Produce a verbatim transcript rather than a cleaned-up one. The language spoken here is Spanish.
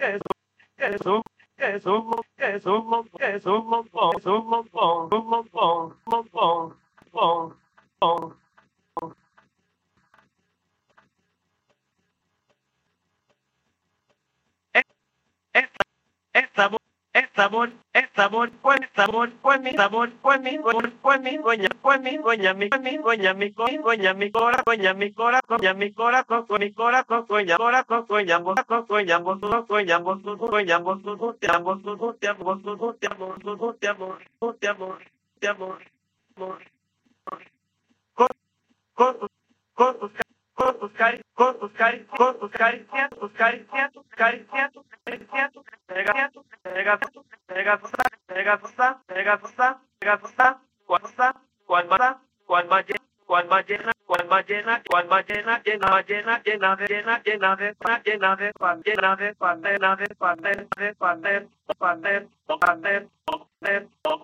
es un, es un, es un, es un montón, es un montón, un montón, un montón, montón, montón. Es sabor, es sabor, es sabor, pues sabor, pues mi sabor, pues mi sabor, pues mi goña, pues mi goña, mi mi goña, mi goña, mi cora, goña, mi cora, goña, mi cora, con mi cora, con goña, cora, con goña, con goña, con goña, goña, con goña, con tu te amo, tu te amo, tu te amo, tu te amo, tu te amo, te amo, con con con tus con tus cari, con tus cari, con tus caricias, tus caricias, tus caricias, tus caricias, tus pega, tus pega, tus pega, tus pega, tus pega, tus pega, tus cual está, cual mata, cual más llena, cual más llena, cual más llena, cual más llena, llena, llena, llena de llena, llena de pan, llena de pan, llena de pan, llena de pan, de pan, de pan, de pan, de pan, de pan,